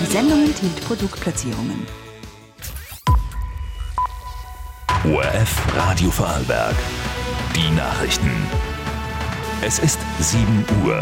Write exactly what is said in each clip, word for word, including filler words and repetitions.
Sendung enthält Produktplatzierungen. O R F Radio Vorarlberg. Die Nachrichten. Es ist sieben Uhr.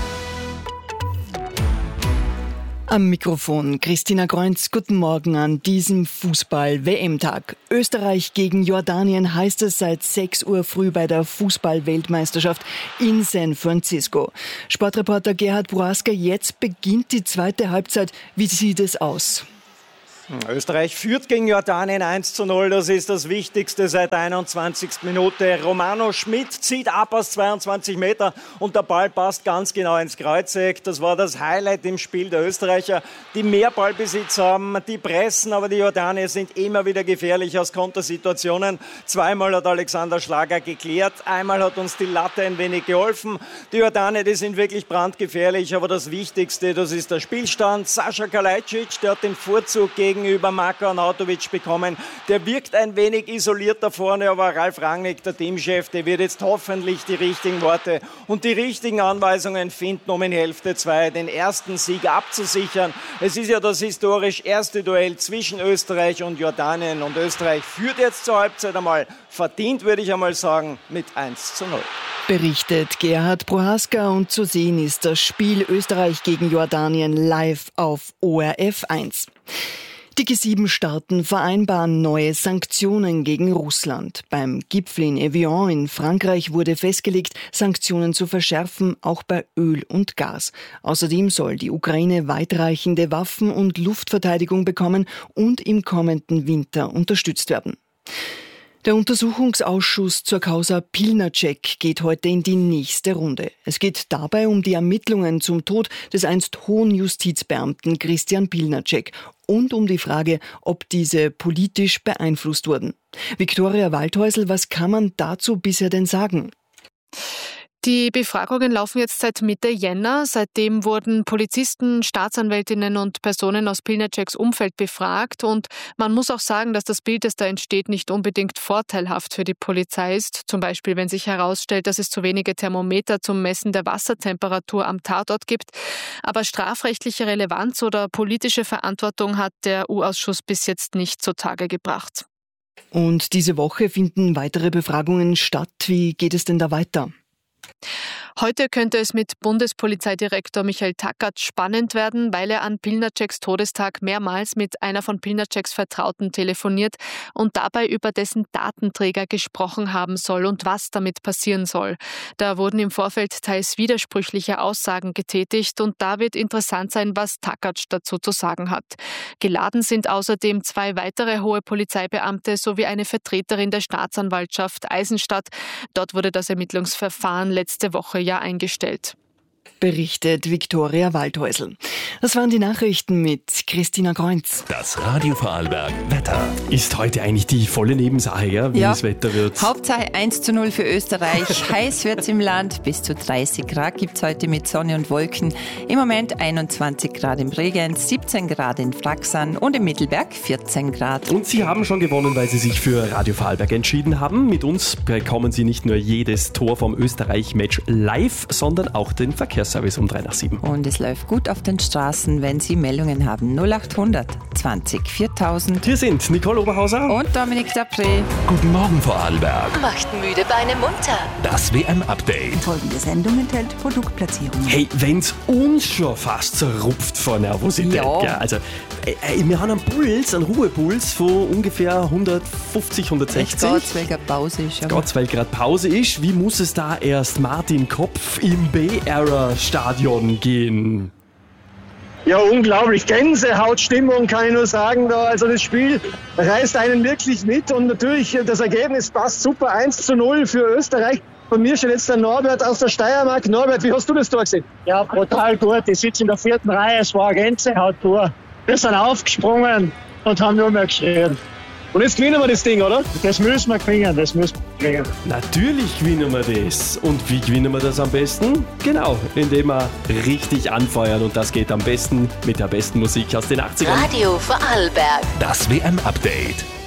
Am Mikrofon Christina Kreunz. Guten Morgen an diesem Fußball-W M-Tag. Österreich gegen Jordanien heißt es seit sechs Uhr früh bei der Fußball-Weltmeisterschaft in San Francisco. Sportreporter Gerhard Prohaska, jetzt beginnt die zweite Halbzeit. Wie sieht es aus? Österreich führt gegen Jordanien eins zu null. Das ist das Wichtigste seit der einundzwanzigsten Minute. Romano Schmidt zieht ab aus zweiundzwanzig Meter und der Ball passt ganz genau ins Kreuzeck. Das war das Highlight im Spiel der Österreicher, die mehr Ballbesitz haben, die pressen, aber die Jordanier sind immer wieder gefährlich aus Kontersituationen. Zweimal hat Alexander Schlager geklärt, einmal hat uns die Latte ein wenig geholfen. Die Jordanier, die sind wirklich brandgefährlich, aber das Wichtigste, das ist der Spielstand. Sascha Kalajdzic, der hat den Vorzug gegen über Marko Arnautovic bekommen. Der wirkt ein wenig isoliert da vorne, aber Ralf Rangnick, der Teamchef, der wird jetzt hoffentlich die richtigen Worte und die richtigen Anweisungen finden, um in Hälfte zwei den ersten Sieg abzusichern. Es ist ja das historisch erste Duell zwischen Österreich und Jordanien und Österreich führt jetzt zur Halbzeit einmal verdient, würde ich einmal sagen, mit eins zu null. Berichtet Gerhard Prohaska und zu sehen ist das Spiel Österreich gegen Jordanien live auf O R F eins. Die G sieben Staaten vereinbaren neue Sanktionen gegen Russland. Beim Gipfel in Evian in Frankreich wurde festgelegt, Sanktionen zu verschärfen, auch bei Öl und Gas. Außerdem soll die Ukraine weitreichende Waffen- und Luftverteidigung bekommen und im kommenden Winter unterstützt werden. Der Untersuchungsausschuss zur Causa Pilnacek geht heute in die nächste Runde. Es geht dabei um die Ermittlungen zum Tod des einst hohen Justizbeamten Christian Pilnacek und um die Frage, ob diese politisch beeinflusst wurden. Viktoria Waldhäusl, was kann man dazu bisher denn sagen? Die Befragungen laufen jetzt seit Mitte Jänner. Seitdem wurden Polizisten, Staatsanwältinnen und Personen aus Pilnaceks Umfeld befragt. Und man muss auch sagen, dass das Bild, das da entsteht, nicht unbedingt vorteilhaft für die Polizei ist. Zum Beispiel, wenn sich herausstellt, dass es zu wenige Thermometer zum Messen der Wassertemperatur am Tatort gibt. Aber strafrechtliche Relevanz oder politische Verantwortung hat der U-Ausschuss bis jetzt nicht zutage gebracht. Und diese Woche finden weitere Befragungen statt. Wie geht es denn da weiter? Heute könnte es mit Bundespolizeidirektor Michael Tackert spannend werden, weil er an Pilnaceks Todestag mehrmals mit einer von Pilnaceks Vertrauten telefoniert und dabei über dessen Datenträger gesprochen haben soll und was damit passieren soll. Da wurden im Vorfeld teils widersprüchliche Aussagen getätigt und da wird interessant sein, was Tackert dazu zu sagen hat. Geladen sind außerdem zwei weitere hohe Polizeibeamte sowie eine Vertreterin der Staatsanwaltschaft Eisenstadt. Dort wurde das Ermittlungsverfahren letzte Woche ja eingestellt. Berichtet Viktoria Waldhäusl. Das waren die Nachrichten mit Christina Kreunz. Das Radio Vorarlberg Wetter. Ist heute eigentlich die volle Nebensache, ja, wie ja. das Wetter wird? Hauptsache eins zu null für Österreich. Heiß wird's im Land. Bis zu dreißig Grad gibt's heute mit Sonne und Wolken. Im Moment einundzwanzig Grad im Bregenz, siebzehn Grad in Fraxan und im Mittelberg vierzehn Grad. Und Sie haben schon gewonnen, weil Sie sich für Radio Vorarlberg entschieden haben. Mit uns bekommen Sie nicht nur jedes Tor vom Österreich-Match live, sondern auch den Verkehrsservice um drei nach sieben. Und es läuft gut auf den Straßen, wenn Sie Meldungen haben. null achthundert zwanzig viertausend. Hier sind Nicole Oberhauser und Dominik Dapré. Guten Morgen Vorarlberg. Macht müde Beine munter. Das W M-Update. Folgende Sendung enthält Produktplatzierungen. Hey, wenn's uns schon fast zerrupft vor Nervosität. Ja. Gell? Also, äh, wir haben einen Puls, einen Ruhepuls von ungefähr hundertfünfzig, hundertsechzig. Geht's, weil gerade Pause ist. Aber Geht's, weil gerade Pause ist. Wie muss es da erst Martin Kopf im B-Ära-Stadion gehen? Ja, unglaublich. Gänsehautstimmung kann ich nur sagen. Da. Also das Spiel reißt einen wirklich mit und natürlich das Ergebnis passt super. eins zu null für Österreich. Von mir steht jetzt der Norbert aus der Steiermark. Norbert, wie hast du das Tor gesehen? Ja, brutal gut. Ich sitze in der vierten Reihe. Es war ein Gänsehaut-Tor. Wir sind aufgesprungen und haben nur mehr geschrien. Und jetzt gewinnen wir das Ding, oder? Das müssen wir gewinnen, das müssen wir gewinnen. Natürlich gewinnen wir das. Und wie gewinnen wir das am besten? Genau, indem wir richtig anfeuern. Und das geht am besten mit der besten Musik aus den achtzigern. Radio Vorarlberg. Das W M-Update.